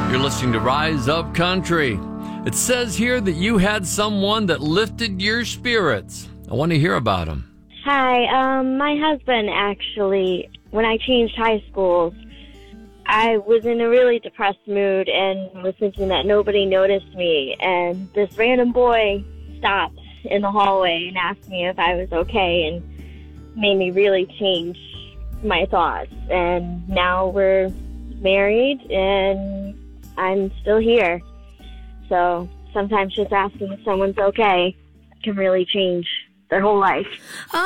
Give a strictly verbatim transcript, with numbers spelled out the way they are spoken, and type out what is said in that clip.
You're listening to Rise Up Country. It says here that you had someone that lifted your spirits. I want to hear about them. Hi, um, my husband actually, when I changed high schools, I was in a really depressed mood and was thinking that nobody noticed me. And this random boy stopped in the hallway and asked me if I was okay and made me really change my thoughts. And now we're married and I'm still here. So sometimes just asking if someone's okay can really change their whole life.